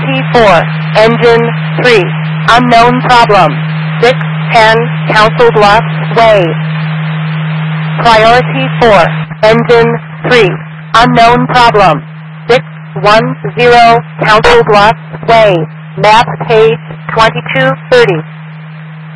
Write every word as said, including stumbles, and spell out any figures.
Priority four, Engine three, unknown problem, six ten, Council Bluffs Way. Priority four, Engine three, unknown problem, six one zero, Council Bluffs Way. Map page twenty-two thirty.